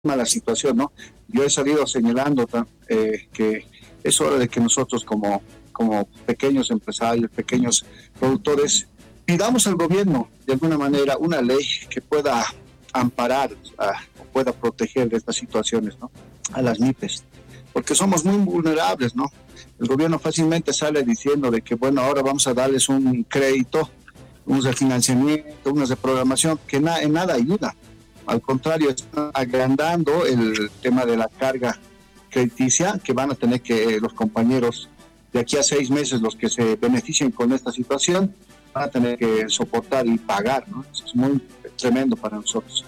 la situación, ¿no? Yo he salido señalando que es hora de que nosotros como pequeños empresarios, pequeños productores, pidamos al gobierno de alguna manera una ley que pueda amparar o pueda proteger de estas situaciones, ¿no? A las MIPES, porque somos muy vulnerables, ¿no? El gobierno fácilmente sale diciendo de que, bueno, ahora vamos a darles un crédito, un refinanciamiento, una reprogramación, que en nada ayuda. Al contrario, están agrandando el tema de la carga crediticia que van a tener que los compañeros de aquí a 6 meses, los que se beneficien con esta situación, van a tener que soportar y pagar, ¿no? Eso es muy tremendo para nosotros.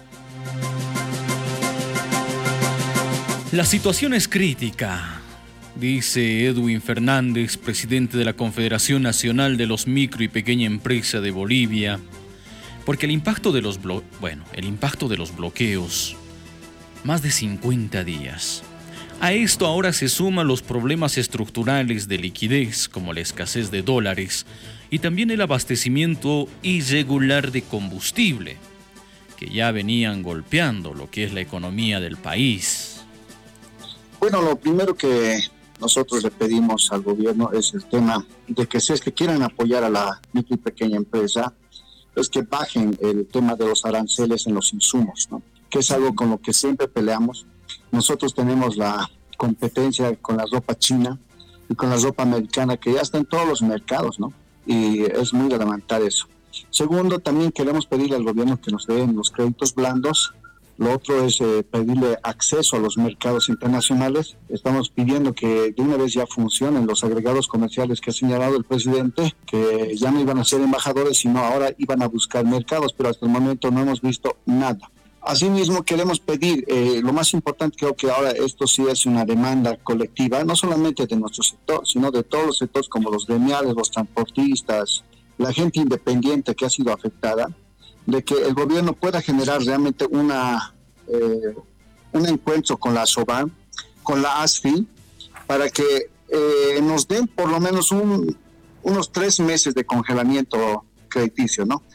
La situación es crítica, dice Edwin Fernández, presidente de la Confederación Nacional de los Micro y Pequeña Empresa de Bolivia, porque el impacto de los bloqueos, más de 50 días. A esto ahora se suman los problemas estructurales de liquidez, como la escasez de dólares, y también el abastecimiento irregular de combustible, que ya venían golpeando lo que es la economía del país. Bueno, lo primero que nosotros le pedimos al gobierno es el tema de que si es que quieren apoyar a la micro y pequeña empresa, es que bajen el tema de los aranceles en los insumos, ¿no? Que es algo con lo que siempre peleamos. Nosotros tenemos la competencia con la ropa china y con la ropa americana, que ya está en todos los mercados, ¿no? Y es muy de lamentar eso. Segundo, también queremos pedirle al gobierno que nos den los créditos blandos. Lo otro es pedirle acceso a los mercados internacionales. Estamos pidiendo que de una vez ya funcionen los agregados comerciales que ha señalado el presidente, que ya no iban a ser embajadores, sino ahora iban a buscar mercados, pero hasta el momento no hemos visto nada. Asimismo, queremos pedir, lo más importante, creo que ahora esto sí es una demanda colectiva, no solamente de nuestro sector, sino de todos los sectores como los gremiales, los transportistas, la gente independiente que ha sido afectada, de que el gobierno pueda generar realmente un encuentro con la SOBAN, con la ASFI, para que nos den por lo menos unos 3 meses de congelamiento crediticio, ¿no?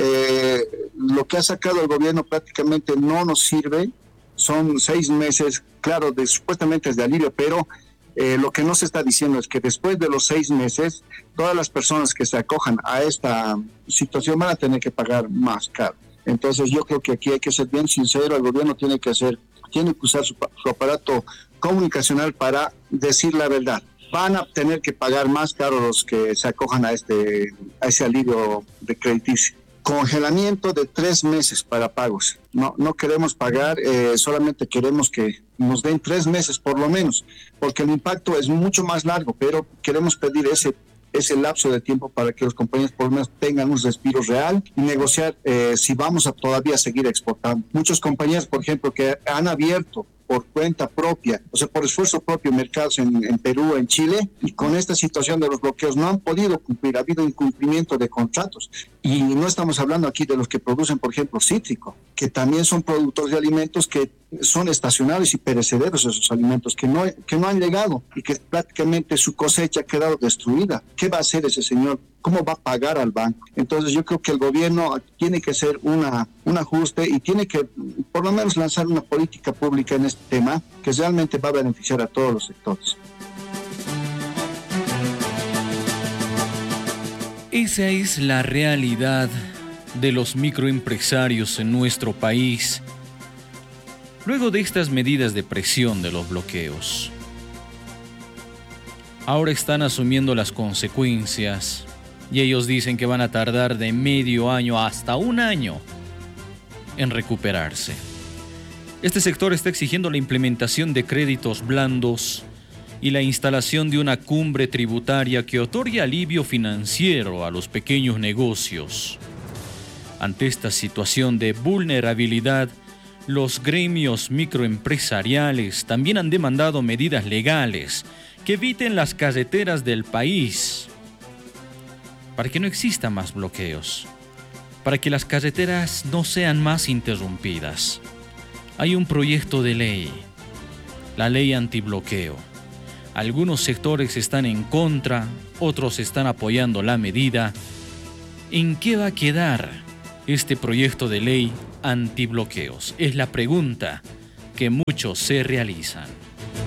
Lo que ha sacado el gobierno prácticamente no nos sirve, son 6 meses, claro, supuestamente es de alivio, pero lo que no se está diciendo es que después de los 6 meses, todas las personas que se acojan a esta situación van a tener que pagar más caro. Entonces yo creo que aquí hay que ser bien sincero, el gobierno tiene que usar su aparato comunicacional para decir la verdad. Van a tener que pagar más caro los que se acojan a ese alivio de crediticio. Congelamiento de 3 meses para pagos. No queremos pagar, solamente queremos que nos den 3 meses por lo menos, porque el impacto es mucho más largo, pero queremos pedir ese lapso de tiempo para que los compañeros por lo menos tengan un respiro real y negociar si vamos a todavía seguir exportando. Muchos compañeros, por ejemplo, que han abierto por cuenta propia, o sea, por esfuerzo propio, mercados en Perú, en Chile, y con esta situación de los bloqueos no han podido cumplir, ha habido incumplimiento de contratos. Y no estamos hablando aquí de los que producen, por ejemplo, cítrico, que también son productores de alimentos que son estacionarios y perecederos esos alimentos, que no han llegado y que prácticamente su cosecha ha quedado destruida. ¿Qué va a hacer ese señor? ¿Cómo va a pagar al banco? Entonces yo creo que el gobierno tiene que hacer un ajuste y tiene que por lo menos lanzar una política pública en este tema que realmente va a beneficiar a todos los sectores. Esa es la realidad de los microempresarios en nuestro país, luego de estas medidas de presión de los bloqueos. Ahora están asumiendo las consecuencias y ellos dicen que van a tardar de medio año hasta 1 año en recuperarse. Este sector está exigiendo la implementación de créditos blandos y la instalación de una cumbre tributaria que otorgue alivio financiero a los pequeños negocios. Ante esta situación de vulnerabilidad, los gremios microempresariales también han demandado medidas legales que eviten las carreteras del país para que no existan más bloqueos, para que las carreteras no sean más interrumpidas. Hay un proyecto de ley, la ley antibloqueo. Algunos sectores están en contra, otros están apoyando la medida. ¿En qué va a quedar este proyecto de ley antibloqueos? Es la pregunta que muchos se realizan.